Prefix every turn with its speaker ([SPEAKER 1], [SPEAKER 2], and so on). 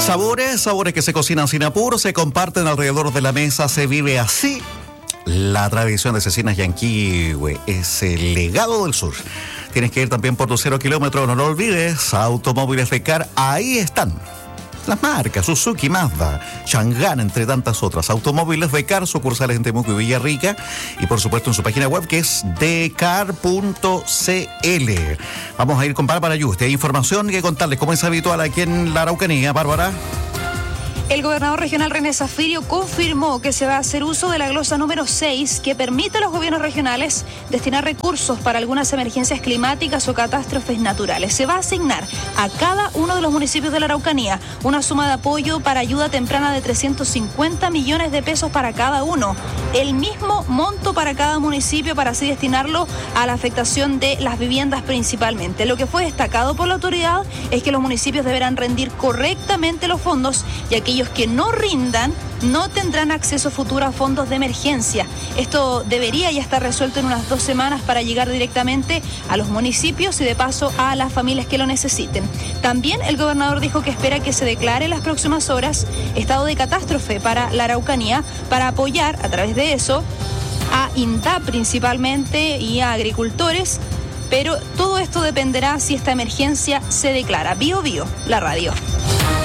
[SPEAKER 1] Sabores que se cocinan sin apuro, se comparten alrededor de la mesa, se vive así. La tradición de Cecinas Yanquihue es el legado del sur. Tienes que ir también por tus 0 kilómetros, no lo olvides. Automóviles Becar, ahí están las marcas, Suzuki, Mazda, Chang'an, entre tantas otras. Automóviles Becar, sucursales en Temuco y Villarrica, y por supuesto en su página web, que es decar.cl. Vamos a ir con Bárbara Yuste. Hay información que contarles, como es habitual aquí en la Araucanía. Bárbara.
[SPEAKER 2] El gobernador regional René Zaffirio confirmó que se va a hacer uso de la glosa número 6, que permite a los gobiernos regionales destinar recursos para algunas emergencias climáticas o catástrofes naturales. Se va a asignar a cada uno de los municipios de la Araucanía una suma de apoyo para ayuda temprana de 350 millones de pesos para cada uno. El mismo monto para cada municipio, para así destinarlo a la afectación de las viviendas principalmente. Lo que fue destacado por la autoridad es que los municipios deberán rendir correctamente los fondos, y aquellos que no rindan no tendrán acceso futuro a fondos de emergencia. Esto debería ya estar resuelto en unas 2 semanas para llegar directamente a los municipios y de paso a las familias que lo necesiten. También el gobernador dijo que espera que se declare en las próximas horas estado de catástrofe para la Araucanía, para apoyar a través de eso a INDAP principalmente y a agricultores, pero todo esto dependerá si esta emergencia se declara. Bio, la radio.